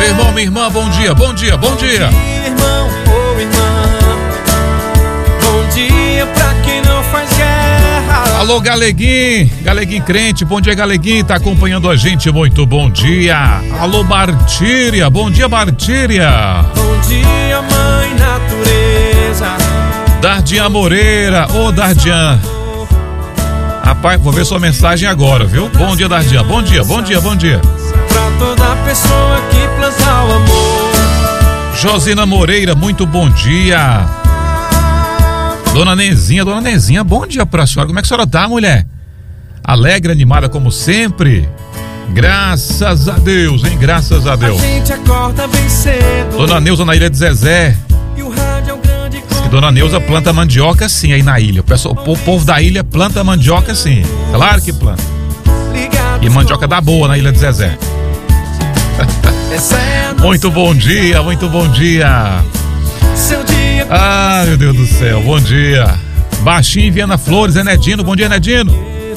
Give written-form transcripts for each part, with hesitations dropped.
irmão, minha irmã, bom dia, bom dia, bom dia. Irmão ou irmã, bom dia pra quem não faz guerra. Alô, Galeguinho crente, bom dia, Galeguinho, tá acompanhando a gente, muito bom dia. Alô, Bartíria, bom dia, Bartíria. Bom dia, mãe natureza. Dardian Moreira, ô Dardian. Rapaz, vou ver sua mensagem agora, viu? Bom dia, Dardian, bom dia, bom dia, bom dia. Pra toda pessoa que planta o amor. Josina Moreira, muito bom dia. Dona Nezinha, bom dia pra senhora. Como é que a senhora tá, mulher? Alegre, animada como sempre? Graças a Deus, hein? Graças a Deus. A gente acorda bem cedo. Dona Neuza na Ilha de Zezé. E o rádio é um grande. Diz que Dona Neuza planta mandioca sim aí na ilha. O povo da ilha planta mandioca sim. Claro que planta. E mandioca dá boa na Ilha de Zezé. Muito bom dia, muito bom dia. Seu dia. Ah, meu Deus do céu, bom dia. Baixinho, Viana Flores, é Nedino, bom dia, Nedino.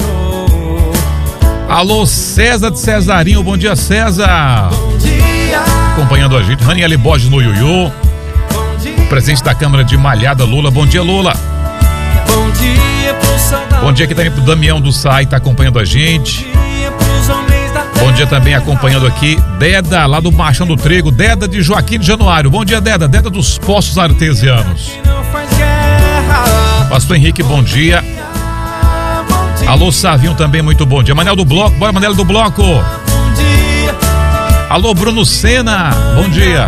Alô, César de Cesarinho, bom dia, César. Bom dia. Acompanhando a gente, Raniele Borges no Iuiú. Presidente da Câmara de Malhada, Lula, bom dia, Lula. Bom dia pro soldado. Bom dia aqui também pro Damião do SAI, tá acompanhando a gente. Pros homens da terra. Bom dia também acompanhando aqui Deda, lá do Baixão do Trigo, Deda de Joaquim de Januário. Bom dia, Deda dos Poços Artesianos. Não faz guerra. Pastor Henrique, bom dia. Alô, Savinho também, muito bom dia. Manel do Bloco, bora, Manel do Bloco. Bom dia. Alô, Bruno Sena, bom dia.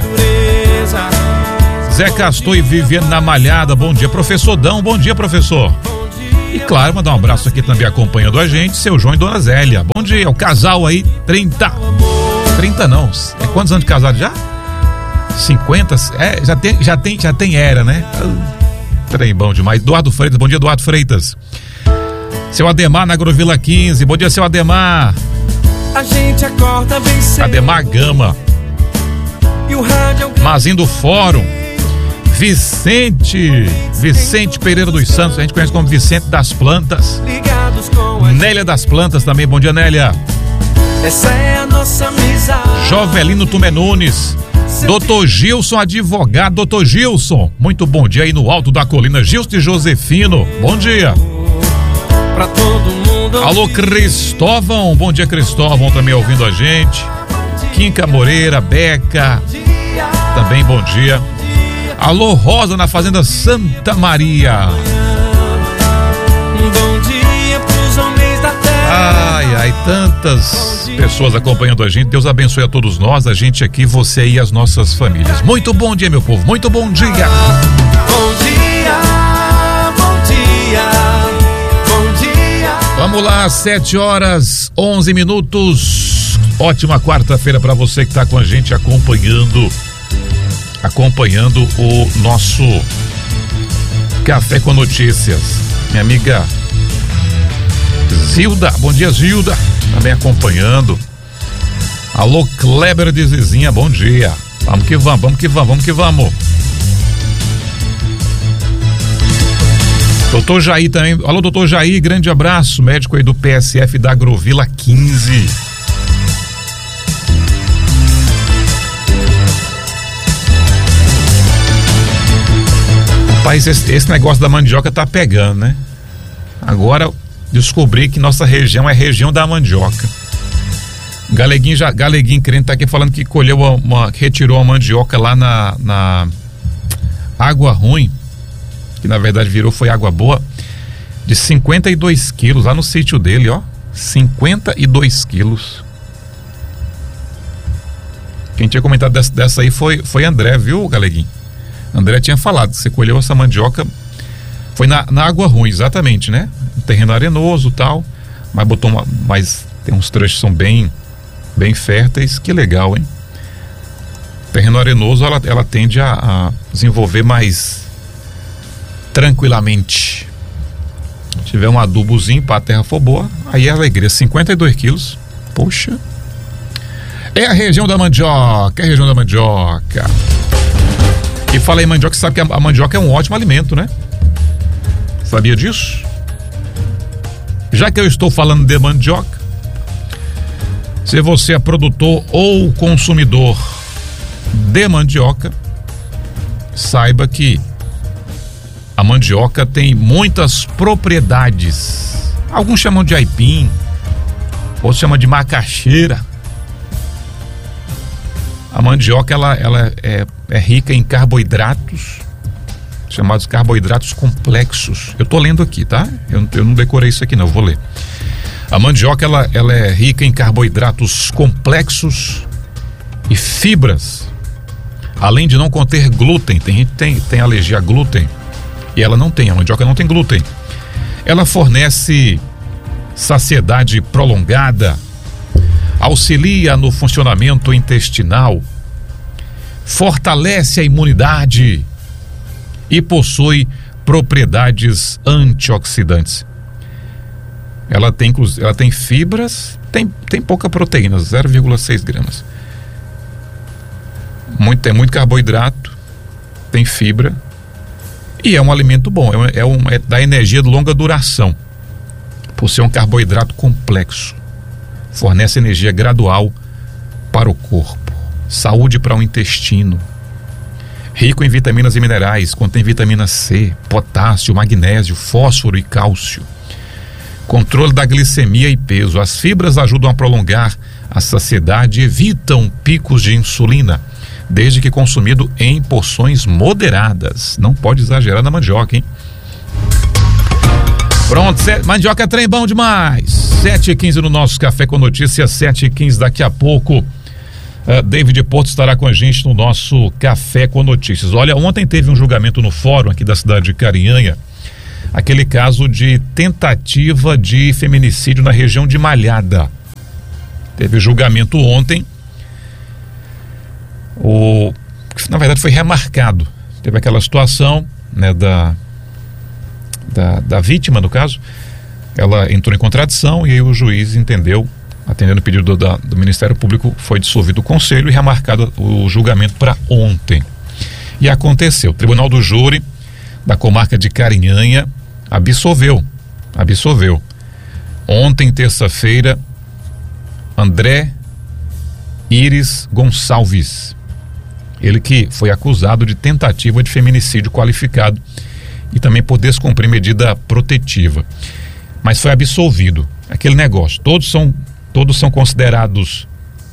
Zé Castor e Viviane na Malhada, bom dia. Professor Dão, bom dia, professor. E claro, mandar um abraço aqui também acompanhando a gente, seu João e Dona Zélia. Bom dia, o casal aí, 30 não, é quantos anos de casado já? 50, já tem era, né? Trem bom demais. Eduardo Freitas, bom dia, Eduardo Freitas. Seu Ademar na Agrovila 15, bom dia, seu Ademar. A gente acorda bem cedo. Ademar Gama. E o rádio é um Mazinho do Fórum. Vicente Pereira dos Santos, a gente conhece como Vicente das Plantas. ligados com a Nélia das Plantas também, bom dia, Nélia. Essa é a nossa amizade. Jovelino Tumé Nunes. Doutor Gilson, advogado, doutor Gilson, muito bom dia aí no alto da colina. Gilson e Josefino, bom dia. Pra todo mundo. Alô, Cristóvão, bom dia, Cristóvão, também ouvindo a gente. Quinca Moreira, Beca, também bom dia. Alô, Rosa na Fazenda Santa Maria. Bom dia pros homens da terra. Ai, tantas pessoas acompanhando a gente. Deus abençoe a todos nós, a gente aqui, você e as nossas famílias. Muito bom dia, meu povo, muito bom dia. Bom dia, bom dia, bom dia. Vamos lá, 7h11. Ótima quarta-feira para você que está com a gente acompanhando o nosso Café com Notícias. Minha amiga Zilda, bom dia, Zilda, também acompanhando. Alô, Kleber de Zizinha, bom dia. Vamos que vamos, vamos que vamos, vamos que vamos. Doutor Jair também, alô, doutor Jair, grande abraço, médico aí do PSF da Agrovila 15. Rapaz, esse negócio da mandioca tá pegando, né? Agora descobri que nossa região é região da mandioca. Galeguinho crente tá aqui falando que colheu retirou a mandioca lá na Água Ruim, que na verdade foi água boa, de 52 quilos, lá no sítio dele, ó, 52 quilos. Quem tinha comentado dessa aí foi André, viu, Galeguinho? André tinha falado que você colheu essa mandioca, foi na Água Ruim, exatamente, né? Um terreno arenoso e tal, mas tem uns trechos que são bem férteis, que legal, hein? Terreno arenoso, ela tende a desenvolver mais tranquilamente. Se tiver um adubozinho para a terra for boa, aí é alegria. 52 quilos, poxa. É a região da mandioca, E falei em mandioca, você sabe que a mandioca é um ótimo alimento, né? Sabia disso? Já que eu estou falando de mandioca, se você é produtor ou consumidor de mandioca, saiba que a mandioca tem muitas propriedades. Alguns chamam de aipim, outros chamam de macaxeira. A mandioca ela é rica em carboidratos, chamados carboidratos complexos. Eu tô lendo aqui, tá? Eu não decorei isso aqui não, eu vou ler. A mandioca ela é rica em carboidratos complexos e fibras, além de não conter glúten. Tem gente que tem alergia a glúten e ela não tem, a mandioca não tem glúten. Ela fornece saciedade prolongada, auxilia no funcionamento intestinal, fortalece a imunidade e possui propriedades antioxidantes. Ela tem fibras, tem pouca proteína, 0,6 gramas. Tem muito carboidrato, tem fibra e é um alimento bom, é da energia de longa duração, por ser um carboidrato complexo. Fornece energia gradual para o corpo, saúde para o intestino, rico em vitaminas e minerais, contém vitamina C, potássio, magnésio, fósforo e cálcio. Controle da glicemia e peso. As fibras ajudam a prolongar a saciedade e evitam picos de insulina, desde que consumido em porções moderadas. Não pode exagerar na mandioca, hein? Pronto, mandioca é trem bom demais. 7h15 no nosso Café com Notícias, 7h15 daqui a pouco. David Porto estará com a gente no nosso Café com Notícias. Olha, ontem teve um julgamento no fórum aqui da cidade de Carinhanha, aquele caso de tentativa de feminicídio na região de Malhada. Teve julgamento ontem, na verdade foi remarcado. Teve aquela situação, né, da vítima, no caso. Ela entrou em contradição e aí o juiz entendeu, atendendo o pedido do Ministério Público, foi dissolvido o conselho e remarcado o julgamento para ontem. E aconteceu. O Tribunal do Júri da comarca de Carinhanha absolveu. Ontem, terça-feira, André Iris Gonçalves, ele que foi acusado de tentativa de feminicídio qualificado e também por descumprir medida protetiva, mas foi absolvido. Aquele negócio, todos são considerados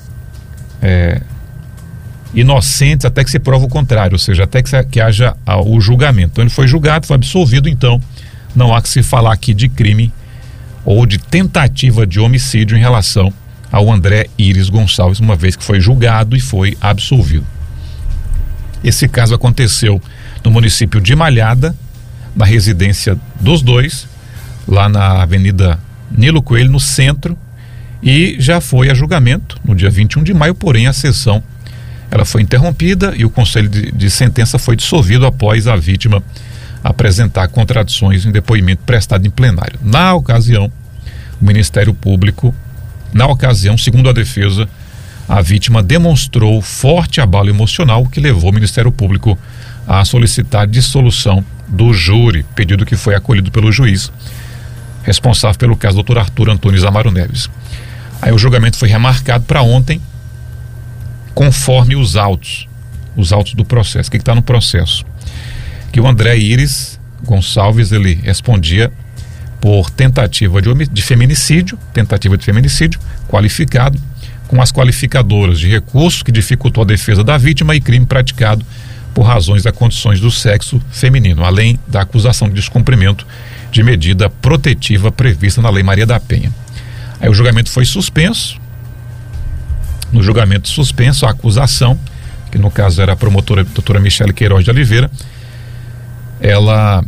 inocentes até que se prova o contrário, ou seja, até que haja o julgamento. Então ele foi julgado, foi absolvido, então não há que se falar aqui de crime ou de tentativa de homicídio em relação ao André Iris Gonçalves, uma vez que foi julgado e foi absolvido. Esse caso aconteceu no município de Malhada, na residência dos dois, lá na Avenida Nilo Coelho, no centro, e já foi a julgamento no dia 21 de maio, porém a sessão ela foi interrompida e o conselho de sentença foi dissolvido após a vítima apresentar contradições em depoimento prestado em plenário. Na ocasião, o Ministério Público, segundo a defesa, a vítima demonstrou forte abalo emocional que levou o Ministério Público a solicitar dissolução do júri, pedido que foi acolhido pelo juiz responsável pelo caso, Dr. Arthur Antunes Amaro Neves. Aí o julgamento foi remarcado para ontem, conforme os autos do processo. O que está no processo? Que o André Iris Gonçalves, ele respondia por tentativa de feminicídio qualificado, com as qualificadoras de recurso que dificultou a defesa da vítima e crime praticado por razões das condições do sexo feminino, além da acusação de descumprimento de medida protetiva prevista na Lei Maria da Penha. Aí o julgamento foi suspenso. No julgamento suspenso, a acusação, que no caso era a promotora doutora Michele Queiroz de Oliveira, ela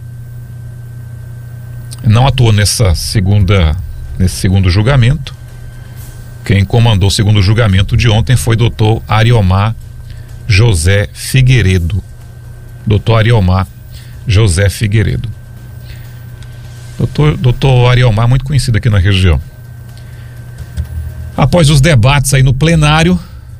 não atuou nesse segundo julgamento. Quem comandou o segundo julgamento de ontem foi doutor Ariomar José Figueiredo. Doutor Ariomar José Figueiredo. Doutor Ariomar, muito conhecido aqui na região. Após os debates aí no plenário,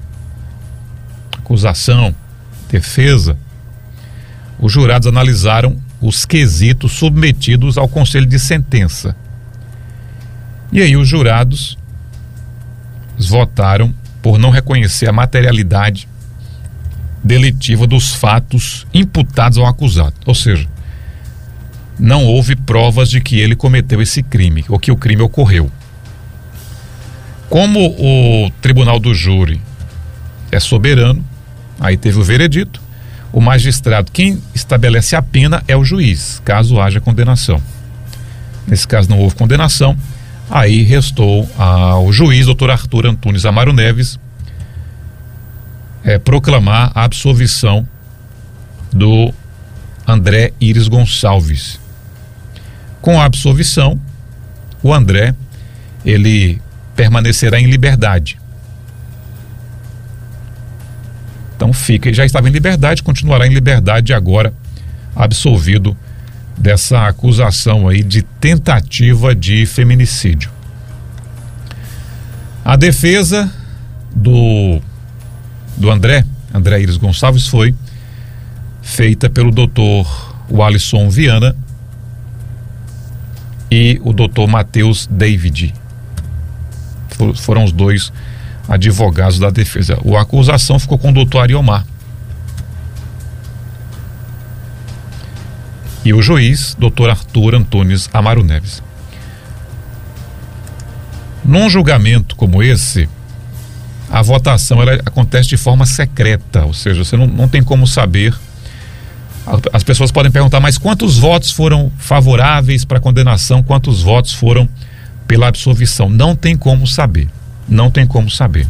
acusação, defesa, os jurados analisaram os quesitos submetidos ao conselho de sentença. E aí os jurados votaram por não reconhecer a materialidade delitiva dos fatos imputados ao acusado. Ou seja, não houve provas de que ele cometeu esse crime, ou que o crime ocorreu. Como o tribunal do júri é soberano, aí teve o veredito, o magistrado, quem estabelece a pena é o juiz, caso haja condenação. Nesse caso não houve condenação, aí restou ao juiz, doutor Arthur Antunes Amaro Neves, proclamar a absolvição do André Iris Gonçalves. Com a absolvição, o André, ele permanecerá em liberdade. Então já estava em liberdade, continuará em liberdade agora, absolvido dessa acusação aí de tentativa de feminicídio. A defesa do André Iris Gonçalves foi feita pelo doutor Walisson Viana e o doutor Matheus David. Foram os dois advogados da defesa. A acusação ficou com o doutor Ariomar. E o juiz, doutor Arthur Antunes Amaro Neves. Num julgamento como esse, a votação ela acontece de forma secreta, ou seja, você não tem como saber. As pessoas podem perguntar, mas quantos votos foram favoráveis para a condenação, quantos votos foram pela absolvição? Não tem como saber. Não tem como saber.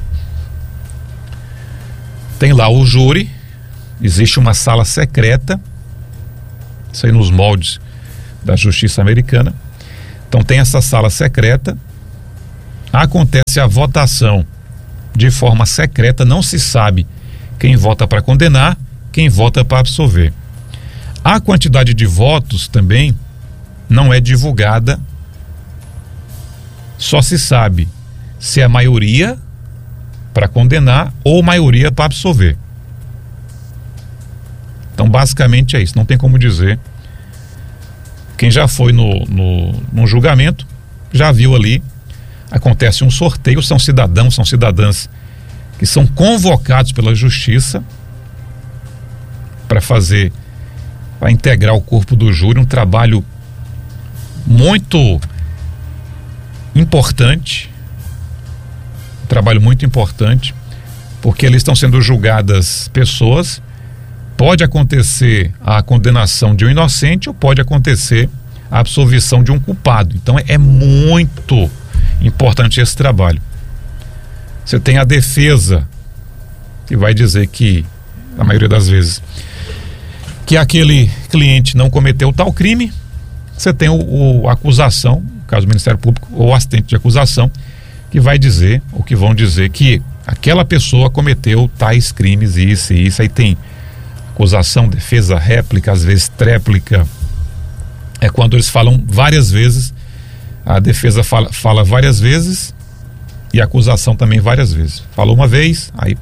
Tem lá o júri, existe uma sala secreta, isso aí nos moldes da justiça americana. Então tem essa sala secreta, acontece a votação de forma secreta, não se sabe quem vota para condenar, quem vota para absolver. A quantidade de votos também não é divulgada, só se sabe se é maioria para condenar ou maioria para absolver. Então basicamente é isso, não tem como dizer. Quem já foi no julgamento já viu ali, acontece um sorteio, são cidadãs que são convocados pela justiça para integrar o corpo do júri, um trabalho muito importante, porque eles estão sendo julgadas pessoas. Pode acontecer a condenação de um inocente ou pode acontecer a absolvição de um culpado. Então é muito importante esse trabalho. Você tem a defesa, que vai dizer que, na maioria das vezes, que aquele cliente não cometeu tal crime. Você tem a acusação, no caso do Ministério Público, ou o assistente de acusação, que vai dizer, ou que vão dizer que aquela pessoa cometeu tais crimes, isso e isso. Aí tem acusação, defesa, réplica, às vezes tréplica. É quando eles falam várias vezes, a defesa fala várias vezes e a acusação também várias vezes. Falou uma vez, aí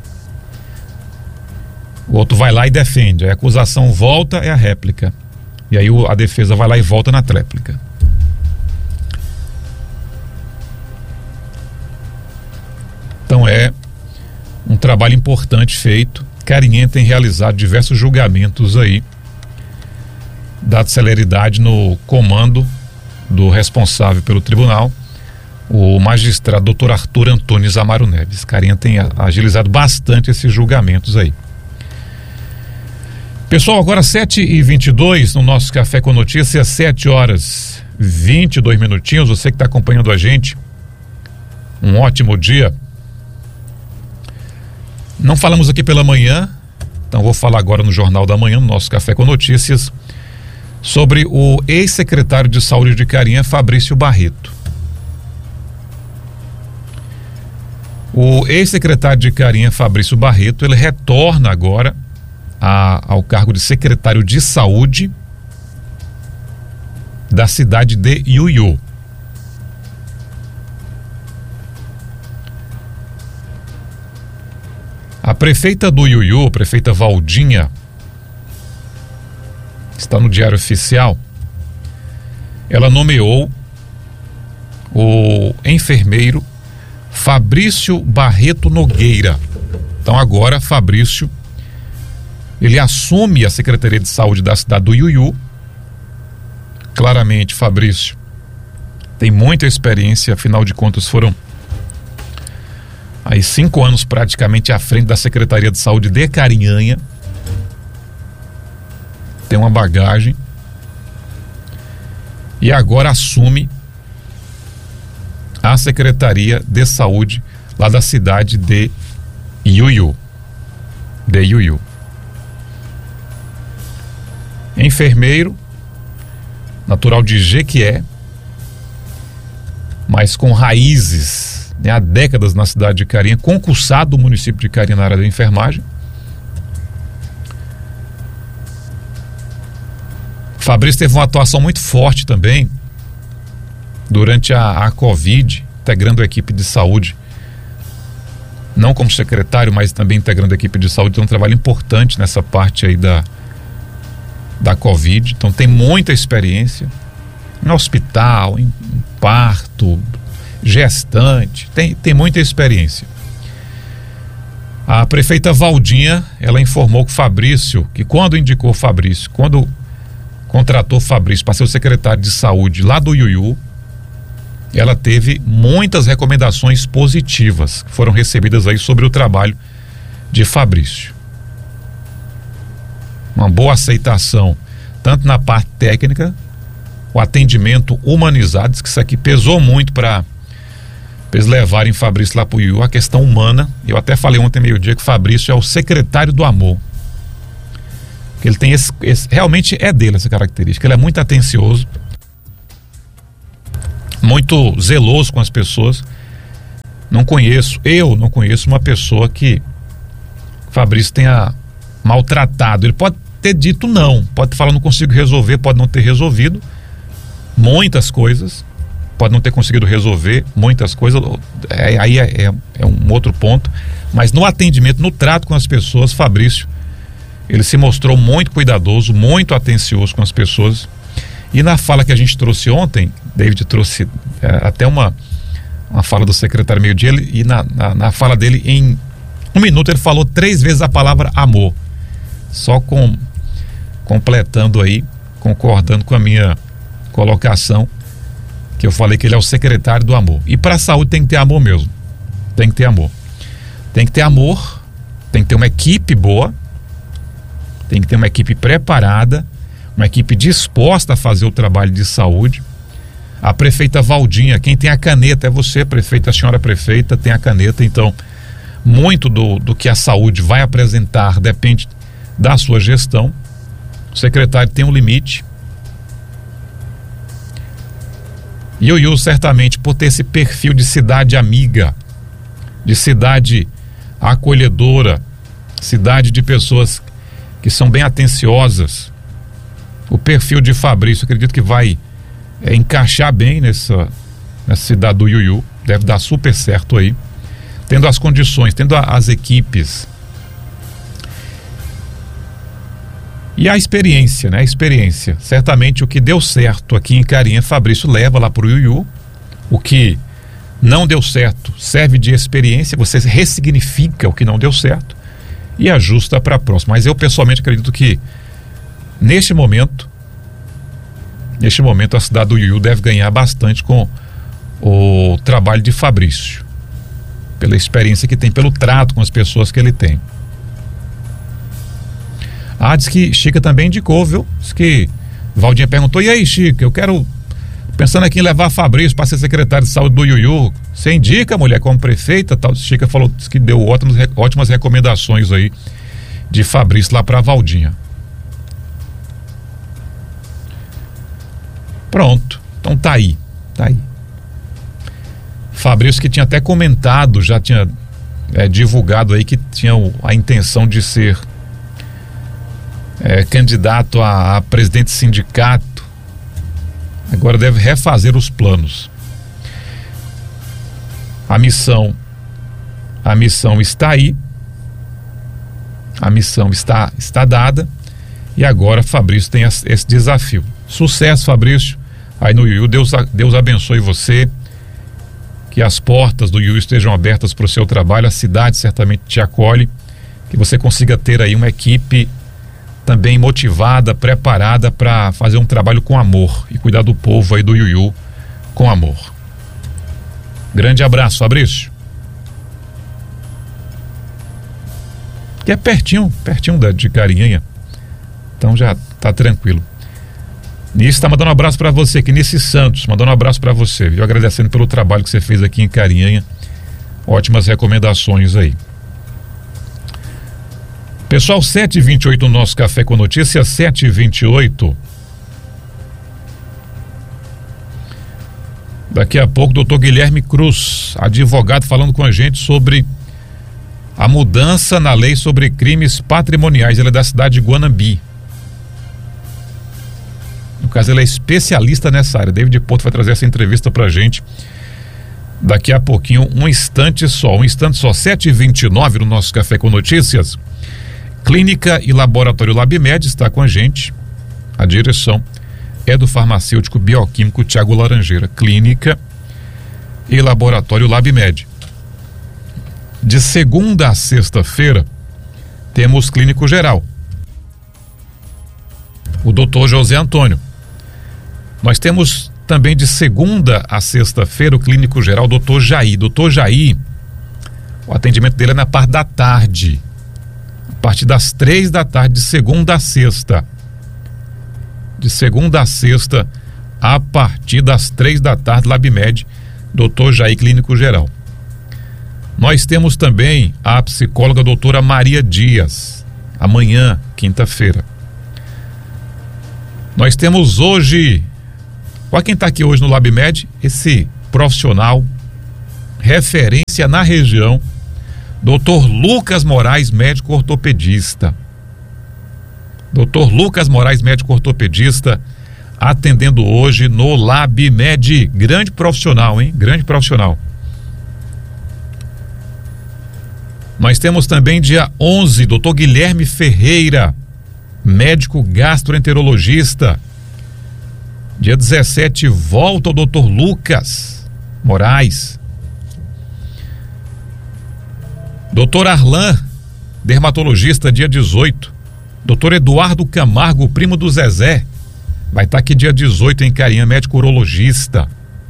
o outro vai lá e defende, aí a acusação volta, é a réplica, e aí a defesa vai lá e volta na tréplica. Então é um trabalho importante feito. Carinhem tem realizado diversos julgamentos aí, dado celeridade no comando do responsável pelo tribunal, o magistrado doutor Arthur Antunes Amaro Neves. Carinha tem agilizado bastante esses julgamentos aí. Pessoal, agora 7h22 no nosso Café com Notícias, 7h22 minutinhos. Você que está acompanhando a gente, um ótimo dia. Não falamos aqui pela manhã, então vou falar agora no Jornal da Manhã, no nosso Café com Notícias, sobre o ex-secretário de Saúde de Carinha, Fabrício Barreto. O ex-secretário de Carinha, Fabrício Barreto, ele retorna agora ao cargo de secretário de Saúde da cidade de Iuiú. A prefeita do Iuiú, a prefeita Valdinha, está no Diário Oficial, ela nomeou o enfermeiro Fabrício Barreto Nogueira. Então agora Fabrício ele assume a Secretaria de Saúde da cidade do Iuiú. Claramente, Fabrício tem muita experiência, afinal de contas foram aí 5 anos praticamente à frente da Secretaria de Saúde de Carinhanha. Tem uma bagagem e agora assume a Secretaria de Saúde lá da cidade de Iuiú. Enfermeiro, natural de Jequié, mas com raízes, né, há décadas na cidade de Carinha, concursado do município de Carinha na área da enfermagem. Fabrício teve uma atuação muito forte também durante a Covid, integrando a equipe de saúde, não como secretário, mas também integrando a equipe de saúde. Tem um trabalho importante nessa parte aí da Covid. Então tem muita experiência em hospital, em parto, gestante, tem muita experiência. A prefeita Valdinha, ela informou que Fabrício, que quando indicou Fabrício, quando contratou Fabrício para ser o secretário de saúde lá do Iuiú, ela teve muitas recomendações positivas que foram recebidas aí sobre o trabalho de Fabrício. Uma boa aceitação, tanto na parte técnica, o atendimento humanizado, diz que isso aqui pesou muito para eles levarem Fabrício lá para o Iuiú, a questão humana. Eu até falei ontem meio-dia que Fabrício é o secretário do amor. Que ele tem realmente é dele essa característica. Ele é muito atencioso, muito zeloso com as pessoas. Eu não conheço uma pessoa que Fabrício tenha maltratado. Ele pode ter dito não, pode ter falado não consigo resolver, pode não ter resolvido muitas coisas, pode não ter conseguido resolver muitas coisas, aí é um outro ponto, mas no atendimento, no trato com as pessoas, Fabrício, ele se mostrou muito cuidadoso, muito atencioso com as pessoas. E na fala que a gente trouxe ontem, David trouxe até uma fala do secretário meio-dia, e na fala dele, em 1 minuto, ele falou 3 vezes a palavra amor. Só completando aí, concordando com a minha colocação, que eu falei que ele é o secretário do amor. E para a saúde tem que ter amor mesmo. Tem que ter amor. Tem que ter amor, tem que ter uma equipe boa, tem que ter uma equipe preparada, uma equipe disposta a fazer o trabalho de saúde. A prefeita Valdinha, quem tem a caneta é você, prefeita, a senhora prefeita tem a caneta, então muito do que a saúde vai apresentar depende da sua gestão. O secretário tem um limite. E o Iuiú, certamente, por ter esse perfil de cidade amiga, de cidade acolhedora, cidade de pessoas que são bem atenciosas, o perfil de Fabrício, acredito que vai encaixar bem nessa cidade do Iuiú, deve dar super certo aí, tendo as condições, tendo as equipes e a experiência, né? A experiência. Certamente o que deu certo aqui em Carinha, Fabrício leva lá para o Iuiú. O que não deu certo serve de experiência, você ressignifica o que não deu certo e ajusta para a próxima. Mas eu pessoalmente acredito que neste momento a cidade do Iuiú deve ganhar bastante com o trabalho de Fabrício, pela experiência que tem, pelo trato com as pessoas que ele tem. Diz que Chica também indicou, viu? Diz que Valdinha perguntou: e aí, Chica, eu quero, pensando aqui em levar Fabrício para ser secretário de saúde do Iuiú, você indica, mulher, como prefeita, tal? Chica falou, diz que deu ótimas recomendações aí de Fabrício lá para Valdinha. Pronto, então tá aí. Fabrício, que tinha até comentado, já tinha divulgado aí que tinha a intenção de ser candidato a presidente de sindicato, agora deve refazer os planos. A missão está aí, a missão está dada, e agora Fabrício tem esse desafio. Sucesso, Fabrício, aí no Iuiú. Deus abençoe você, que as portas do Iuiú estejam abertas para o seu trabalho, a cidade certamente te acolhe, que você consiga ter aí uma equipe também motivada, preparada para fazer um trabalho com amor e cuidar do povo aí do Iuiú com amor. Grande abraço, Fabrício. Que é pertinho de Carinhanha. Então já tá tranquilo. Nisso tá mandando um abraço para você, que Nice Santos, mandando um abraço para você, viu? Agradecendo pelo trabalho que você fez aqui em Carinhanha. Ótimas recomendações aí. Pessoal, 7h28 no nosso Café com Notícias, 7h28. Daqui a pouco, doutor Guilherme Cruz, advogado, falando com a gente sobre a mudança na lei sobre crimes patrimoniais. Ele é da cidade de Guanambi. No caso, ele é especialista nessa área. David Porto vai trazer essa entrevista pra gente daqui a pouquinho, um instante só, 7h29 no nosso Café com Notícias. Clínica e Laboratório LabMed está com a gente. A direção é do farmacêutico bioquímico Tiago Laranjeira. Clínica e Laboratório LabMed. De segunda a sexta-feira, temos clínico geral. O doutor José Antônio. Nós temos também de segunda a sexta-feira o clínico geral doutor Jair. Doutor Jair, o atendimento dele é na parte da tarde. A partir das 3 da tarde, de segunda a sexta. De segunda a sexta, a partir das 3 da tarde, LabMed, doutor Jair, clínico geral. Nós temos também a psicóloga doutora Maria Dias, amanhã, quinta-feira. Nós temos hoje, olha quem está aqui hoje no LabMed, esse profissional, referência na região, doutor Lucas Moraes, médico ortopedista. Doutor Lucas Moraes, médico ortopedista, atendendo hoje no LabMed. Grande profissional, hein? Grande profissional. Nós temos também dia 11, doutor Guilherme Ferreira, médico gastroenterologista. Dia 17, volta o doutor Lucas Moraes. Doutor Arlan, dermatologista, dia 18. Doutor Eduardo Camargo, primo do Zezé, vai estar aqui dia 18 em Carinhanha, médico urologista.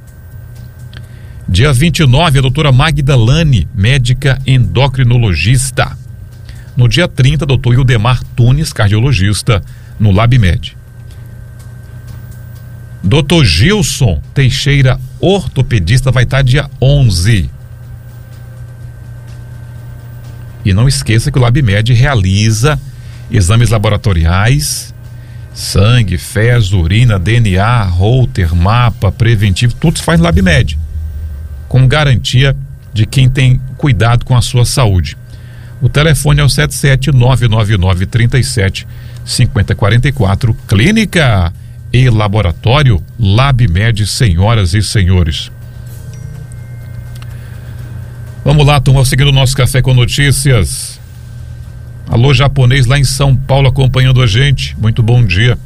Dia 29, a doutora Magdalane, médica endocrinologista. No dia 30, doutor Ildemar Tunes, cardiologista, no LabMed. Doutor Gilson Teixeira, ortopedista, vai estar dia 11. E não esqueça que o LabMed realiza exames laboratoriais, sangue, fezes, urina, DNA, Holter, mapa, preventivo, tudo se faz no LabMed, com garantia de quem tem cuidado com a sua saúde. O telefone é o 77-999-37-5044, Clínica e Laboratório LabMed, senhoras e senhores. Vamos lá, turma, seguindo o nosso Café com Notícias. Alô, japonês lá em São Paulo acompanhando a gente. Muito bom dia.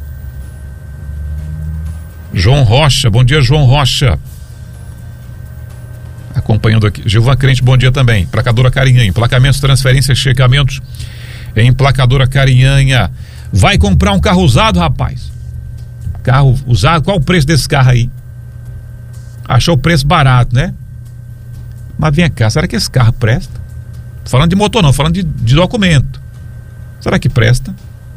João Rocha, bom dia, João Rocha. Acompanhando aqui. Gilvan Crente, bom dia também. Emplacadora Carinhanha, emplacamentos, transferências, checamentos. Emplacadora Carinhanha. Vai comprar um carro usado, rapaz? Carro usado, qual o preço desse carro aí? Achou o preço barato, né? Mas vem cá, será que esse carro presta? Tô falando de motor não, falando de documento. Será que presta?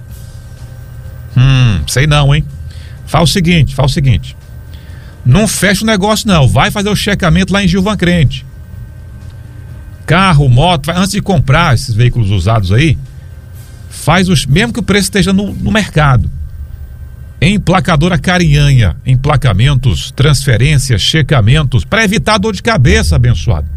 Sei não, hein? Faz o seguinte. Não fecha o negócio não, vai fazer o checamento lá em Gilvan Crente. Carro, moto, antes de comprar esses veículos usados aí, mesmo que o preço esteja no mercado. Emplacadora Carinhanha, emplacamentos, transferências, checamentos, para evitar dor de cabeça, abençoado.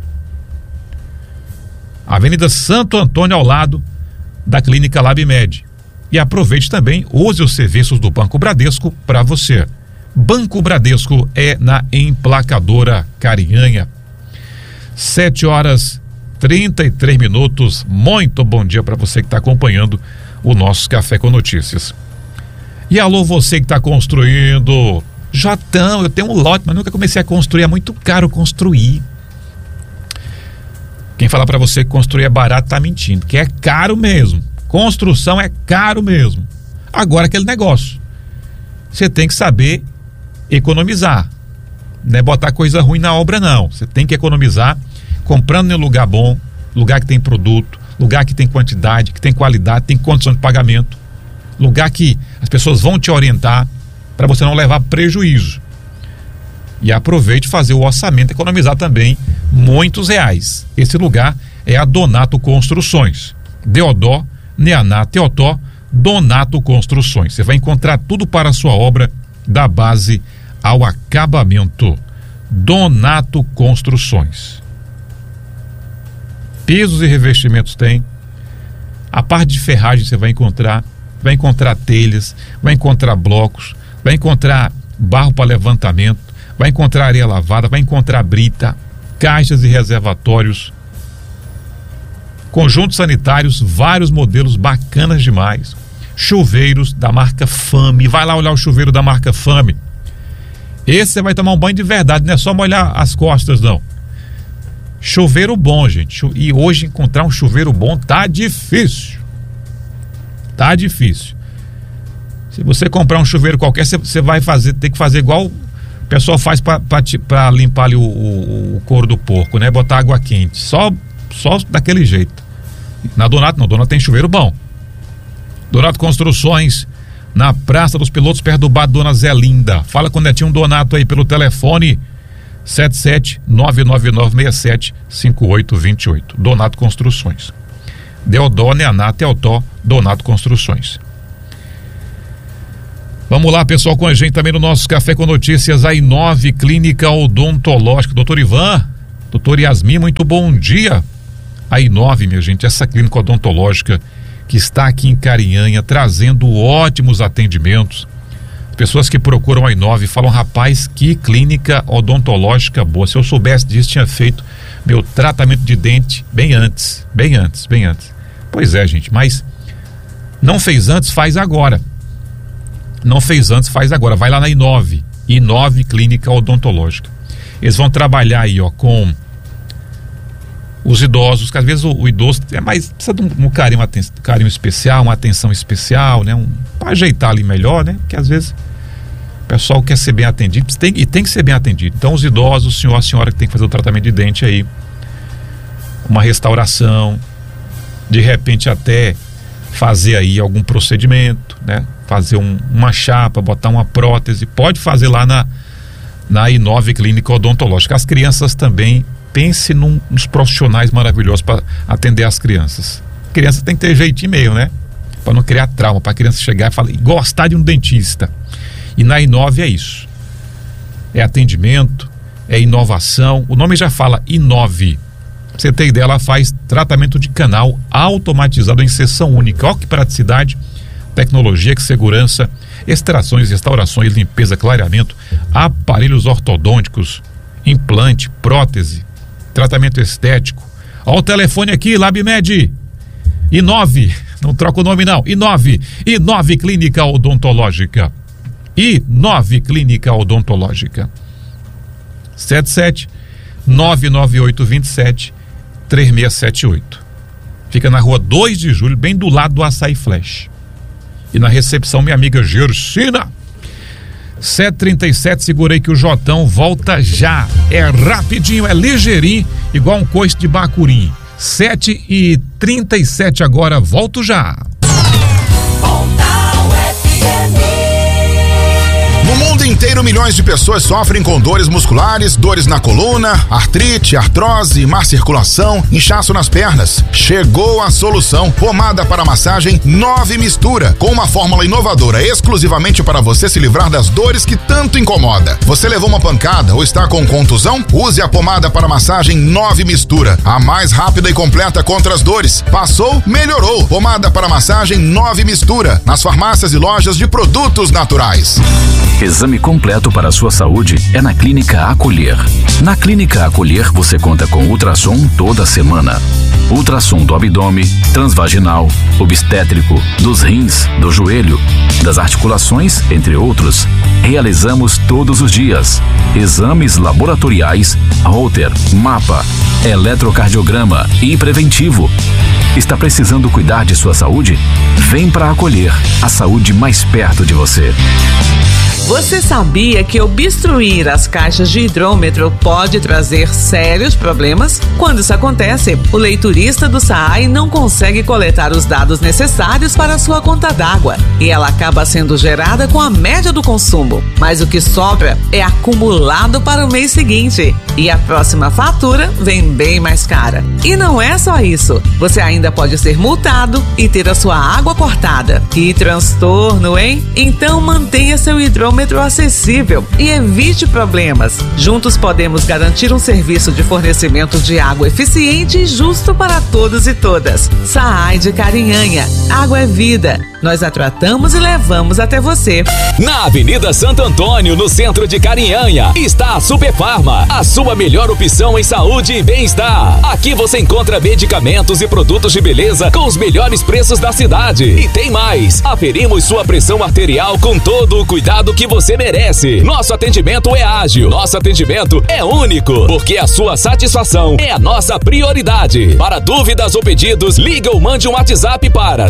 Avenida Santo Antônio, ao lado da Clínica LabMed. E aproveite também, use os serviços do Banco Bradesco para você. Banco Bradesco é na Emplacadora Carinhanha. 7h33. Muito bom dia para você que está acompanhando o nosso Café com Notícias. E alô, você que está construindo. Jotão, eu tenho um lote, mas nunca comecei a construir. É muito caro construir. Quem falar para você que construir é barato tá mentindo, que é caro mesmo. Construção é caro mesmo. Agora aquele negócio, você tem que saber economizar, não é botar coisa ruim na obra não. Você tem que economizar comprando em lugar bom, lugar que tem produto, lugar que tem quantidade, que tem qualidade, tem condição de pagamento, lugar que as pessoas vão te orientar para você não levar prejuízo. E aproveite fazer o orçamento, economizar também muitos reais. Esse lugar é a Donato Construções. Deodó, Neaná, Teotó, Donato Construções. Você vai encontrar tudo para a sua obra, da base ao acabamento. Donato Construções. Pisos e revestimentos tem. A parte de ferragem você vai encontrar telhas, vai encontrar blocos, vai encontrar barro para levantamento, vai encontrar areia lavada, vai encontrar brita, caixas e reservatórios, conjuntos sanitários, vários modelos bacanas demais, chuveiros da marca Fame. Vai lá olhar o chuveiro da marca Fame. Esse você vai tomar um banho de verdade, não é só molhar as costas não. Chuveiro bom, gente. E hoje encontrar um chuveiro bom tá difícil. Tá difícil. Se você comprar um chuveiro qualquer, você vai ter que fazer igual o pessoal faz para limpar ali o couro do porco, né? Botar água quente. Só daquele jeito. Na Donato não, Donato tem chuveiro bom. Donato Construções, na Praça dos Pilotos, perto do bar Dona Zelinda. Fala com o Netinho Donato aí pelo telefone 77-99967-5828. Donato Construções. Deodó, Neaná, Teotó, Donato Construções. Vamos lá, pessoal, com a gente também no nosso Café com Notícias, a I9 Clínica Odontológica. Doutor Ivan, doutor Yasmin, muito bom dia. A I9, minha gente, essa clínica odontológica que está aqui em Carinhanha, trazendo ótimos atendimentos. Pessoas que procuram a I9 falam, rapaz, que clínica odontológica boa. Se eu soubesse disso, tinha feito meu tratamento de dente bem antes. Pois é, gente, mas não fez antes, faz agora. Não fez antes, faz agora. Vai lá na I9 Clínica Odontológica. Eles vão trabalhar aí, ó, com os idosos, que às vezes o idoso precisa de um carinho especial, uma atenção especial, né? Para ajeitar ali melhor, né? Porque às vezes o pessoal quer ser bem atendido e tem que ser bem atendido. Então os idosos, o senhor, a senhora que tem que fazer o tratamento de dente aí, uma restauração, de repente até fazer aí algum procedimento, né? Fazer uma chapa, botar uma prótese, pode fazer lá na I9 Clínica Odontológica. As crianças também, pense nos profissionais maravilhosos para atender as crianças. Criança tem que ter jeitinho meio, né? Para não criar trauma, para a criança chegar e gostar de um dentista. E na I9 é isso. É atendimento, é inovação. O nome já fala I9. Pra você ter ideia, ela faz tratamento de canal automatizado em sessão única. Olha que praticidade, tecnologia, que segurança, extrações, restaurações, limpeza, clareamento, aparelhos ortodônticos, implante, prótese, tratamento estético. Olha o telefone aqui, LabMed. I9, não troca o nome não, I9 Clínica Odontológica. I9 Clínica Odontológica. 77-99827-3678. Fica na rua 2 de julho, bem do lado do Açaí Flash. E na recepção, minha amiga Gersina. 7h37, segurei que o Jotão volta já. É rapidinho, é ligeirinho, igual um coice de bacurim. 7h37 agora, volto já. No mundo inteiro, milhões de pessoas sofrem com dores musculares, dores na coluna, artrite, artrose, má circulação, inchaço nas pernas. Chegou a solução. Pomada para massagem 9 Mistura, com uma fórmula inovadora exclusivamente para você se livrar das dores que tanto incomoda. Você levou uma pancada ou está com contusão? Use a pomada para massagem 9 Mistura, a mais rápida e completa contra as dores. Passou? Melhorou. Pomada para massagem 9 Mistura, nas farmácias e lojas de produtos naturais. Exame completo para a sua saúde é na Clínica Acolher. Na Clínica Acolher você conta com ultrassom toda semana. Ultrassom do abdômen, transvaginal, obstétrico, dos rins, do joelho, das articulações, entre outros. Realizamos todos os dias exames laboratoriais, Holter, mapa, eletrocardiograma e preventivo. Está precisando cuidar de sua saúde? Vem para Acolher, a saúde mais perto de você. Você sabia que obstruir as caixas de hidrômetro pode trazer sérios problemas? Quando isso acontece, o leiturista do SAAI não consegue coletar os dados necessários para a sua conta d'água e ela acaba sendo gerada com a média do consumo. Mas o que sobra é acumulado para o mês seguinte e a próxima fatura vem bem mais cara. E não é só isso, você ainda pode ser multado e ter a sua água cortada. Que transtorno, hein? Então mantenha seu hidrômetro acessível e evite problemas. Juntos podemos garantir um serviço de fornecimento de água eficiente e justo para todos e todas. SAAI de Carinhanha. Água é vida. Nós a tratamos e levamos até você. Na Avenida Santo Antônio, no centro de Carinhanha, está a Superfarma, a sua melhor opção em saúde e bem-estar. Aqui você encontra medicamentos e produtos de beleza com os melhores preços da cidade. E tem mais, aferimos sua pressão arterial com todo o cuidado que você merece. Nosso atendimento é ágil, nosso atendimento é único, porque a sua satisfação é a nossa prioridade. Para dúvidas ou pedidos, liga ou mande um WhatsApp para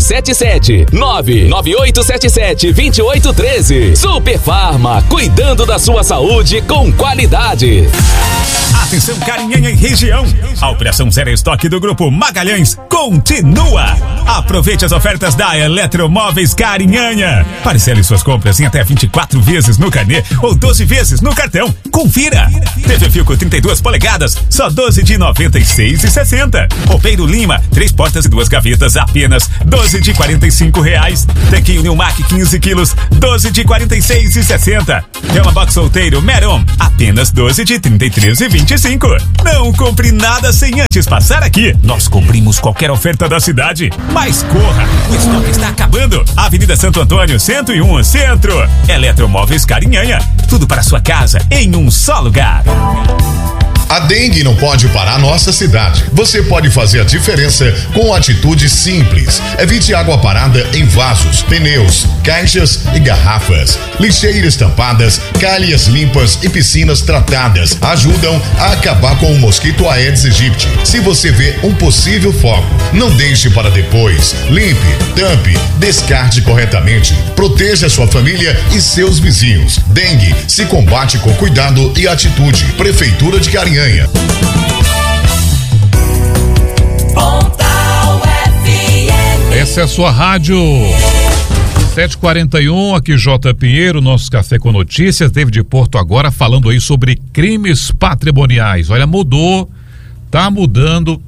77998772813. Superfarma, cuidando da sua saúde com qualidade. Atenção Carinhanha e região, a Operação Zero Estoque do Grupo Magalhães continua. Aproveite as ofertas da Eletromóveis Carinhanha. Parcele suas compras em até 24 vezes no carnê ou 12 vezes no cartão. Confira. TV Filco 32 polegadas, só 12 de R$ 96,60. Roupeiro Lima, 3 portas e 2 gavetas, apenas 12 de R$ 45. Tanquinho Newmac 15 quilos, 12 de R$ 46,60. Cama Box Solteiro Meron, apenas 12 de R$ 33,25. Não compre nada sem antes passar aqui. Nós cobrimos qualquer oferta da cidade. Mas corra, o estoque está acabando. Avenida Santo Antônio, 101, Centro. Eletromóveis Carinhanha, tudo para sua casa em um só lugar. A dengue não pode parar nossa cidade. Você pode fazer a diferença com atitude simples. Evite água parada em vasos, pneus, caixas e garrafas. Lixeiras tampadas, calhas limpas e piscinas tratadas ajudam a acabar com o mosquito Aedes aegypti. Se você vê um possível foco, não deixe para depois. Limpe, tampe, descarte corretamente. Proteja sua família e seus vizinhos. Dengue se combate com cuidado e atitude. Prefeitura de Carinhanha. Essa é a sua rádio 7h41, aqui J. Pinheiro, nosso Café com Notícias. David Porto agora falando aí sobre crimes patrimoniais. Olha, tá mudando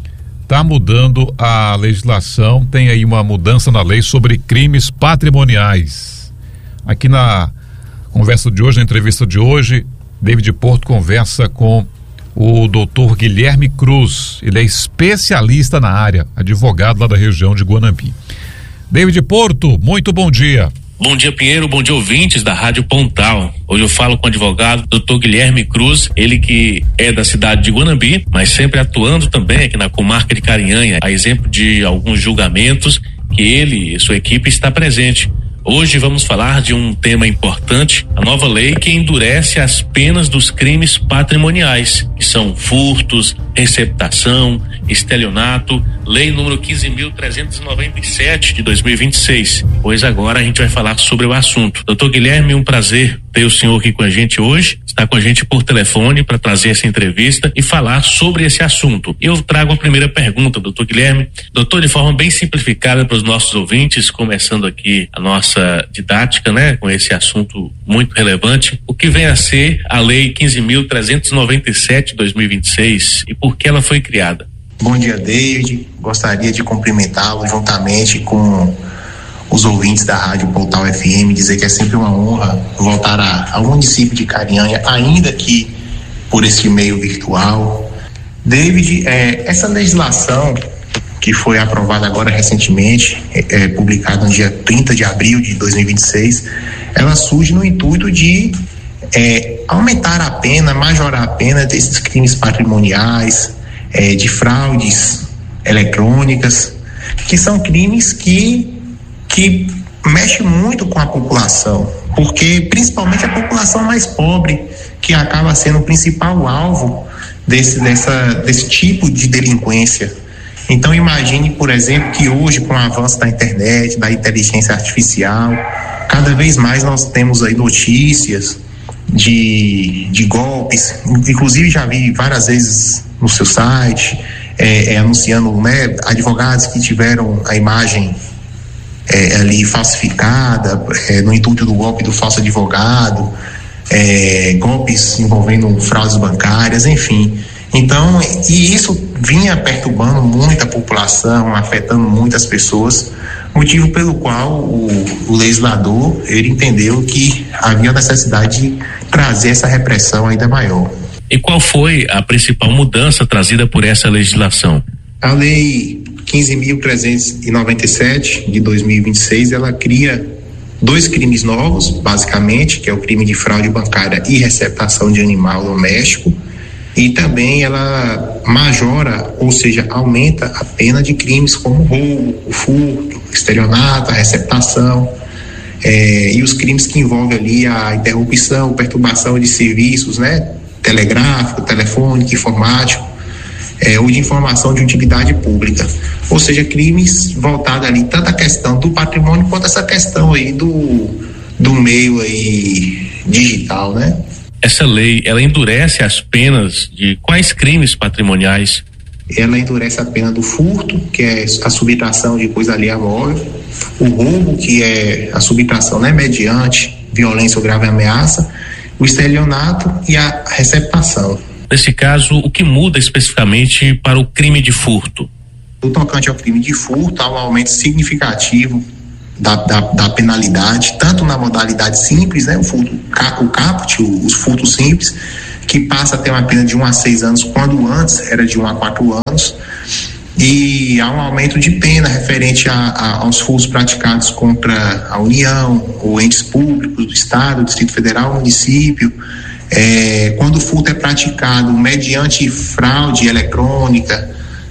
a legislação, tem aí uma mudança na lei sobre crimes patrimoniais. Aqui na conversa de hoje, na entrevista de hoje, David Porto conversa com o doutor Guilherme Cruz. Ele é especialista na área, advogado lá da região de Guanambi. David Porto, muito bom dia. Bom dia, Pinheiro, bom dia, ouvintes da Rádio Pontal. Hoje eu falo com o advogado doutor Guilherme Cruz, ele que é da cidade de Guanambi, mas sempre atuando também aqui na comarca de Carinhanha, a exemplo de alguns julgamentos que ele e sua equipe está presente. Hoje vamos falar de um tema importante, a nova lei que endurece as penas dos crimes patrimoniais, que são furtos, receptação, estelionato, lei número 15.397 de 2026. Pois agora a gente vai falar sobre o assunto. Doutor Guilherme, um prazer ter o senhor aqui com a gente hoje, está com a gente por telefone para trazer essa entrevista e falar sobre esse assunto. Eu trago a primeira pergunta, doutor Guilherme. Doutor, de forma bem simplificada para os nossos ouvintes, começando aqui a nossa didática, né, com esse assunto muito relevante, o que vem a ser a lei 15.397 de 2026 e por que ela foi criada? Bom dia, David. Gostaria de cumprimentá-lo juntamente com os ouvintes da Rádio Pontal FM, dizer que é sempre uma honra voltar ao município de Carinhanha, ainda que por esse meio virtual. David, essa legislação que foi aprovada agora recentemente, publicada no dia 30 de abril de 2026, ela surge no intuito de aumentar a pena, majorar a pena desses crimes patrimoniais, de fraudes eletrônicas, que são crimes que mexem muito com a população, porque principalmente a população mais pobre, que acaba sendo o principal alvo desse tipo de delinquência. Então imagine, por exemplo, que hoje, com o avanço da internet, da inteligência artificial, cada vez mais nós temos aí notícias de golpes. Inclusive já vi várias vezes no seu site anunciando, né, advogados que tiveram a imagem ali falsificada no intuito do golpe do falso advogado, golpes envolvendo fraudes bancárias, enfim. Então, e isso vinha perturbando muito a população, afetando muitas pessoas, motivo pelo qual o legislador, ele entendeu que havia necessidade de trazer essa repressão ainda maior. E qual foi a principal mudança trazida por essa legislação? A Lei 15.397 de 2026, ela cria 2 crimes novos, basicamente, que é o crime de fraude bancária e receptação de animal doméstico, e também ela majora, ou seja, aumenta a pena de crimes como o roubo, o furto, o estelionato, a receptação, e os crimes que envolvem ali a interrupção, perturbação de serviços, né, telegráfico, telefônico, informático, ou de informação de utilidade pública, ou seja, crimes voltados ali tanto à questão do patrimônio quanto essa questão aí do meio aí digital, né? Essa lei, ela endurece as penas de quais crimes patrimoniais? Ela endurece a pena do furto, que é a subtração de coisa alheia móvel, o roubo, que é a subtração, né, mediante violência ou grave ameaça, o estelionato e a receptação. Nesse caso, o que muda especificamente para o crime de furto? No tocante ao crime de furto, há um aumento significativo da penalidade, tanto na modalidade simples, né, o caput, os furtos simples, que passa a ter uma pena de 1 a 6 anos, quando antes era de 1 a 4 anos, e há um aumento de pena referente aos furtos praticados contra a União, ou entes públicos do Estado, Distrito Federal, município, quando o furto é praticado mediante fraude eletrônica,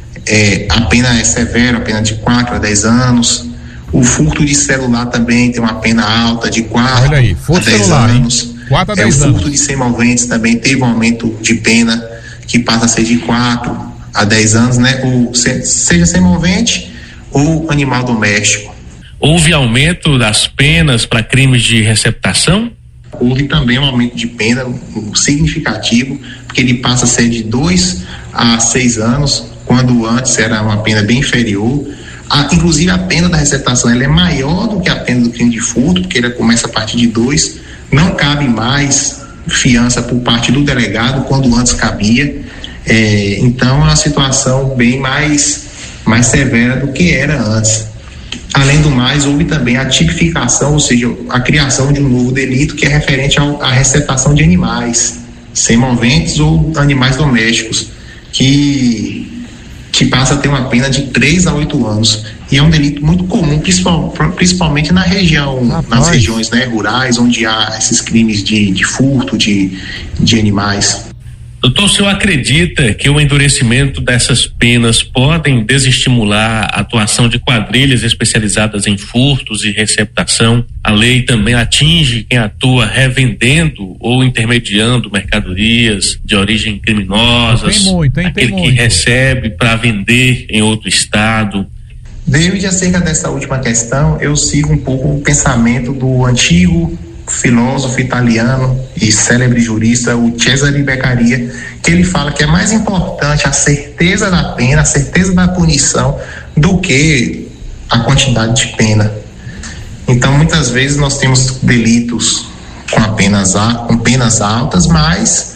a pena é severa, a pena de 4 a 10 anos. O furto de celular também tem uma pena alta de 4 a 10 anos. 4 a 10 o anos. furto de semoventes também teve um aumento de pena que passa a ser de 4 a 10 anos, né? Ou seja semovente ou animal doméstico. Houve aumento das penas para crimes de receptação? Houve também um aumento de pena significativo, porque ele passa a ser de 2 a 6 anos, quando antes era uma pena bem inferior. Inclusive a pena da receptação ela é maior do que a pena do crime de furto, porque ela começa a partir de 2, não cabe mais fiança por parte do delegado, quando antes cabia. Então é uma situação bem mais severa do que era antes. Além do mais, houve também a tipificação, ou seja, a criação de um novo delito que é referente à receptação de animais, semoventes ou animais domésticos, que passa a ter uma pena de 3 a 8 anos. E é um delito muito comum, principalmente na região, nas regiões, né, rurais, onde há esses crimes de furto de animais. Doutor, o senhor acredita que o endurecimento dessas penas podem desestimular a atuação de quadrilhas especializadas em furtos e receptação? A lei também atinge quem atua revendendo ou intermediando mercadorias de origem criminosas, aquele que recebe para vender em outro estado. Desde acerca dessa última questão, eu sigo um pouco o pensamento do antigo filósofo italiano e célebre jurista, o Cesare Beccaria, que ele fala que é mais importante a certeza da pena, a certeza da punição, do que a quantidade de pena. Então, muitas vezes nós temos delitos com penas altas, mas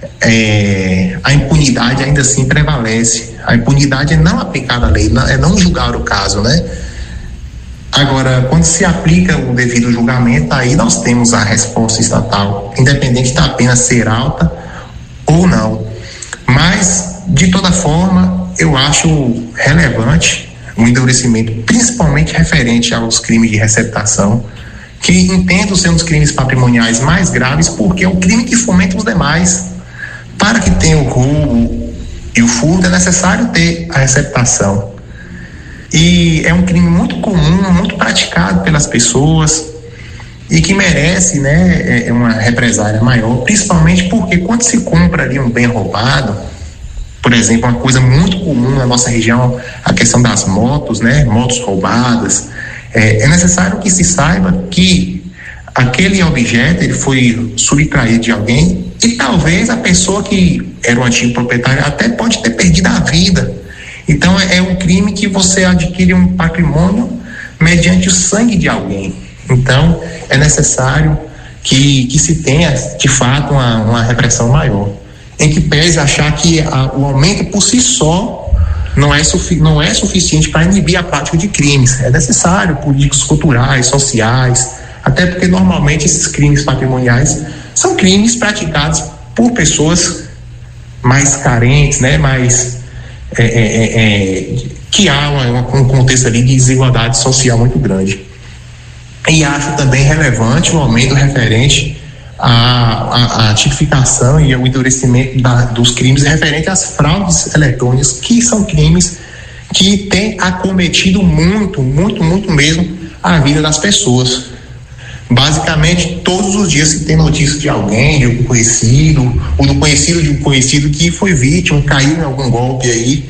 a impunidade ainda assim prevalece. A impunidade é não aplicar a lei, é não julgar o caso, né? Agora, quando se aplica o devido julgamento, aí nós temos a resposta estatal, independente da pena ser alta ou não. Mas, de toda forma, eu acho relevante o endurecimento, principalmente referente aos crimes de receptação, que entendo ser um dos crimes patrimoniais mais graves, porque é o crime que fomenta os demais. Para que tenha o roubo e o furto, é necessário ter a receptação. E é um crime muito comum, muito praticado pelas pessoas e que merece, né, uma represália maior, principalmente porque quando se compra ali um bem roubado, Por exemplo, uma coisa muito comum na nossa região, a questão das motos, né? Motos roubadas. É necessário que se saiba que aquele objeto ele foi subtraído de alguém e talvez a pessoa que era o antigo proprietário até pode ter perdido a vida. Então é um crime que você adquire um patrimônio mediante o sangue de alguém. Então é necessário que se tenha de fato uma repressão maior, em que pese achar que o aumento por si só não é suficiente para inibir a prática de crimes. É necessário políticas culturais, sociais, até porque normalmente esses crimes patrimoniais são crimes praticados por pessoas mais carentes, né, mais que há um contexto ali de desigualdade social muito grande. E acho também relevante o aumento referente à tipificação e ao endurecimento dos crimes referente às fraudes eletrônicas, que são crimes que têm acometido muito mesmo a vida das pessoas. Basicamente, todos os dias se tem notícia de alguém, de um conhecido, ou do conhecido de um conhecido que foi vítima, caiu em algum golpe aí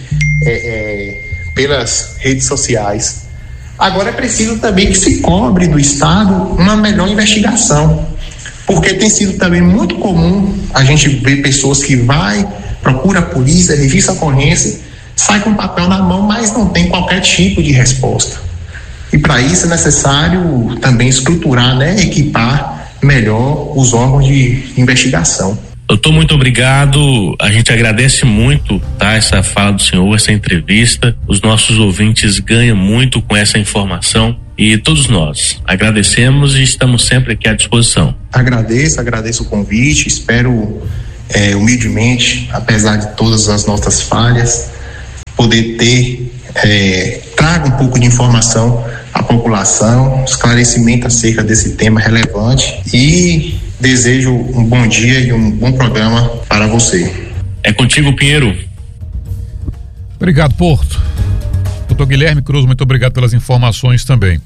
pelas redes sociais. Agora é preciso também que se cobre do Estado uma melhor investigação, porque tem sido também muito comum a gente ver pessoas que procura a polícia, registra a ocorrência, sai com papel na mão, mas não tem qualquer tipo de resposta. E para isso é necessário também estruturar, né, equipar melhor os órgãos de investigação. Doutor, muito obrigado. A gente agradece muito, tá, essa fala do senhor, essa entrevista. Os nossos ouvintes ganham muito com essa informação e todos nós agradecemos e estamos sempre aqui à disposição. Agradeço o convite, espero humildemente, apesar de todas as nossas falhas, poder traga um pouco de informação à população, esclarecimento acerca desse tema relevante e desejo um bom dia e um bom programa para você. É contigo, Pinheiro. Obrigado, Porto. Doutor Guilherme Cruz, muito obrigado pelas informações também.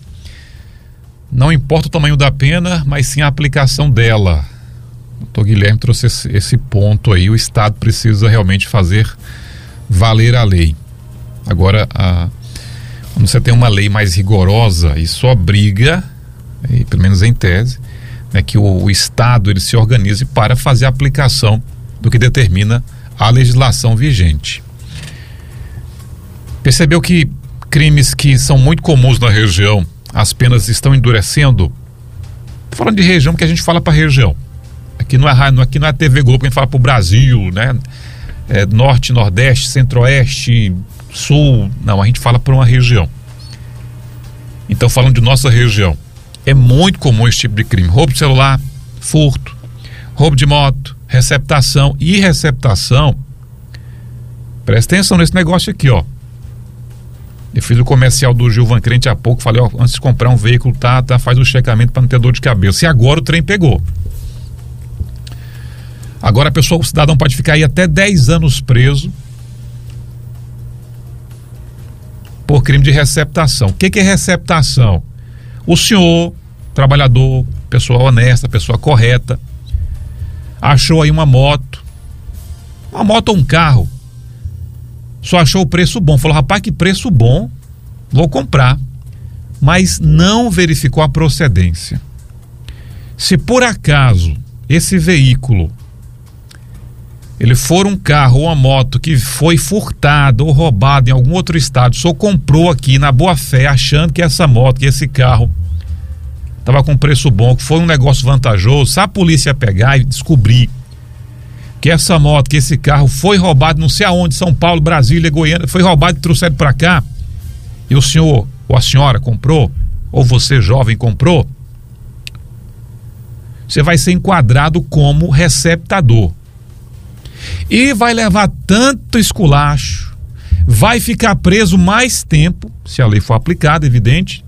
Não importa o tamanho da pena, mas sim a aplicação dela. O doutor Guilherme trouxe esse ponto aí. O Estado precisa realmente fazer valer a lei. Agora, quando você tem uma lei mais rigorosa, isso obriga, pelo menos em tese, que o Estado ele se organize para fazer a aplicação do que determina a legislação vigente. Percebeu que crimes que são muito comuns na região, as penas estão endurecendo? Tô falando de região porque a gente fala para região. Aqui não é a TV Globo que a gente fala para o Brasil, né? Norte, Nordeste, Centro-Oeste, Sul. Não, a gente fala para uma região. Então, falando de nossa região, é muito comum esse tipo de crime: roubo de celular, furto, roubo de moto, receptação. E receptação, presta atenção nesse negócio aqui, ó. Eu fiz o comercial do Gilvan Crente há pouco, falei, ó, antes de comprar um veículo, faz o checamento para não ter dor de cabeça. E agora o trem pegou. Agora o cidadão pode ficar aí até 10 anos preso por crime de receptação. O que é receptação? O senhor, trabalhador, pessoa honesta, pessoa correta, achou aí uma moto ou um carro, só achou o preço bom, falou, rapaz, que preço bom, vou comprar, mas não verificou a procedência. Se por acaso esse veículo ele for um carro ou uma moto que foi furtado ou roubado em algum outro estado, só comprou aqui na boa fé, achando que essa moto, que esse carro estava com preço bom, que foi um negócio vantajoso, se a polícia pegar e descobrir que essa moto, que esse carro foi roubado não sei aonde, São Paulo, Brasília, Goiânia, foi roubado e trouxeram para cá, e o senhor ou a senhora comprou, ou você jovem comprou, você vai ser enquadrado como receptador. E vai levar tanto esculacho, vai ficar preso mais tempo, se a lei for aplicada, evidente,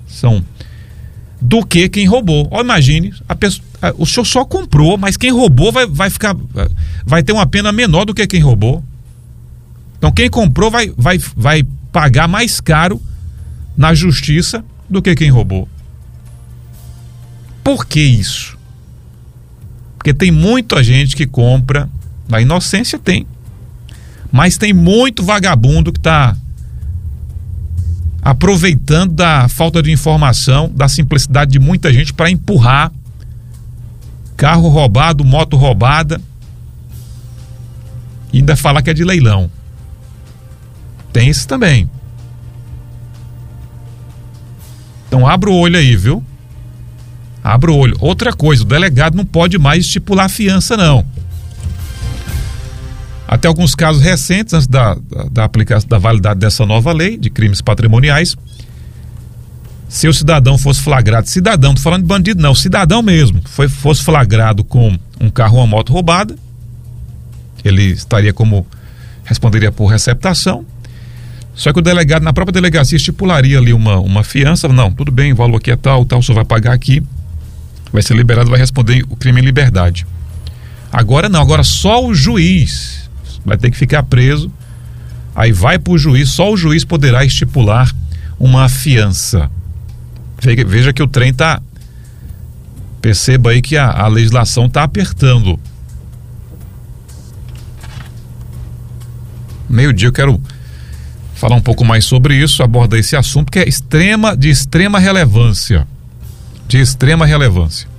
do que quem roubou. Ó, imagine, o senhor só comprou, mas quem roubou vai ter uma pena menor do que quem roubou. Então quem comprou vai pagar mais caro na justiça do que quem roubou. Por que isso? Porque tem muita gente que compra na inocência, tem, Mas tem muito vagabundo que está aproveitando da falta de informação, da simplicidade de muita gente para empurrar carro roubado, moto roubada e ainda falar que é de leilão. Tem isso também. Então abra o olho aí, viu? Abra o olho. Outra coisa, o delegado não pode mais estipular fiança, não. Até alguns casos recentes, antes da aplicação da validade dessa nova lei de crimes patrimoniais, se o cidadão fosse flagrado, cidadão, tô falando de bandido não, cidadão mesmo, fosse flagrado com um carro ou uma moto roubada, ele responderia por receptação. Só que o delegado, na própria delegacia, estipularia ali uma fiança. Não, tudo bem, o valor aqui é tal, o senhor vai pagar aqui, vai ser liberado, vai responder o crime em liberdade. Agora não, agora só o juiz vai ter que ficar preso, aí vai pro juiz, só o juiz poderá estipular uma fiança. Veja que o trem tá, perceba aí que a legislação tá apertando. Meio-dia eu quero falar um pouco mais sobre isso, abordar esse assunto que é de extrema relevância. De extrema relevância.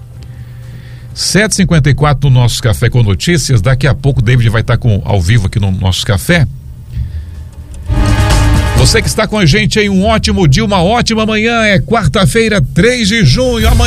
7h54 no nosso Café com Notícias. Daqui a pouco o David vai estar ao vivo aqui no nosso café. Você que está com a gente aí, um ótimo dia, uma ótima manhã. É quarta-feira, 3 de junho. Amanhã